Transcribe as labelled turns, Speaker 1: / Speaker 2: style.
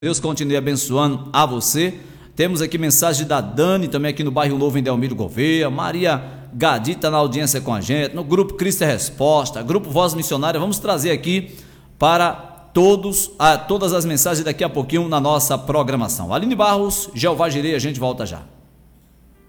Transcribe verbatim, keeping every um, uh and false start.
Speaker 1: Deus continue abençoando a você. Temos aqui mensagem da Dani, também aqui no bairro Novo, em Delmiro Gouveia. Maria Gadita na audiência com a gente, no grupo Cristo é Resposta, grupo Voz Missionária. Vamos trazer aqui para todos, a, todas as mensagens daqui a pouquinho na nossa programação. Aline Barros, Jeová Jireh, a gente volta já.